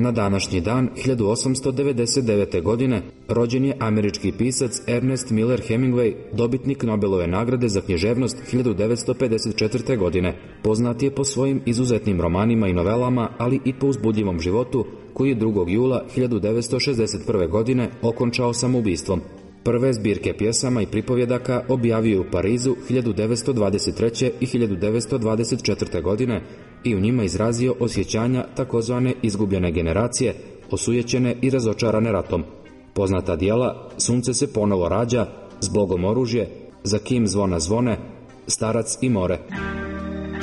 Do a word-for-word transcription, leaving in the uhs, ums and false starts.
Na današnji dan, hiljadu osamsto devedeset devete. godine, rođen je američki pisac Ernest Miller Hemingway, dobitnik Nobelove nagrade za književnost hiljadu devetsto pedeset četvrte. godine. Poznat je po svojim izuzetnim romanima i novelama, ali i po uzbudljivom životu, koji je drugog jula hiljadu devetsto šezdeset prve. godine okončao samoubistvom. Prve zbirke pjesama i pripovjedaka objavio u Parizu hiljadu devetsto dvadeset treće. i hiljadu devetsto dvadeset četvrte. godine i u njima izrazio osjećanja takozvane izgubljene generacije, osujećene i razočarane ratom. Poznata djela Sunce se ponovo rađa, Zbogom oružje, Za kim zvona zvone, Starac i more.